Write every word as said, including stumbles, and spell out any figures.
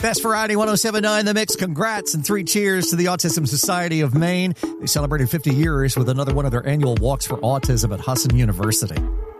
Best Variety one oh seven point nine The Mix. Congrats and three cheers to the Autism Society of Maine. They celebrated fifty years with another one of their annual walks for autism at Husson University.